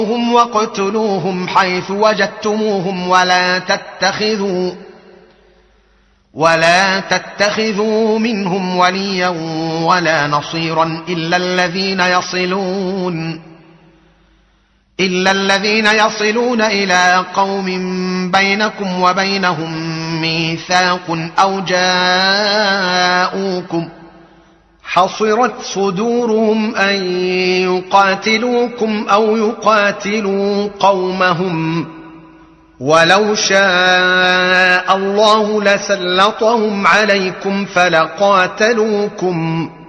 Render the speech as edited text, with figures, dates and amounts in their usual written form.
واقتلوهم حيث وجدتموهم ولا تتخذوا منهم وليا ولا نصيرا إلا الذين يصلون إلى قوم بينكم وبينهم ميثاق أو جاءوكم حصرت صدورهم أن يقاتلوكم أو يقاتلوا قومهم ولو شاء الله لسلطهم عليكم فلقاتلوكم